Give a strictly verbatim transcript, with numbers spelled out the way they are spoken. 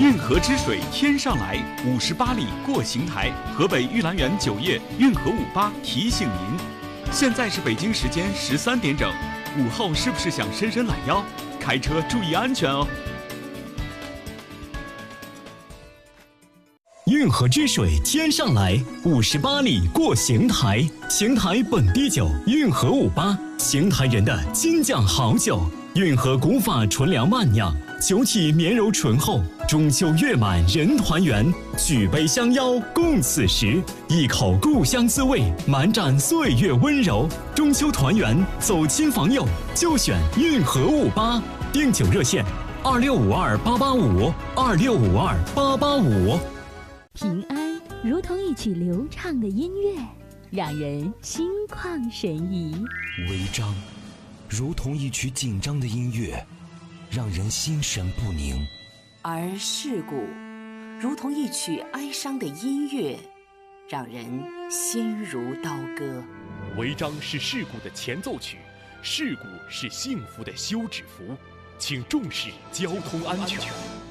运河之水天上来，五十八里过邢台。河北玉兰园酒业运河五八提醒您，现在是北京时间十三点整，午后是不是想伸伸懒腰？开车注意安全哦。 运河之水天上来，五十八里过邢台。邢台本地酒，运河五八，邢台人的金酱好酒。运河古法纯粮慢酿，酒体绵柔醇厚。中秋月满人团圆，举杯相邀共此时。一口故乡滋味，满盏岁月温柔。中秋团圆，走亲访友就选运河五八。订酒热线：二六五二八八五，二六五二八八五。 平安如同一曲流畅的音乐，让人心旷神怡； 违章如同一曲紧张的音乐，让人心神不宁； 而事故如同一曲哀伤的音乐，让人心如刀割。 违章是事故的前奏曲，事故是幸福的休止符，请重视交通安全。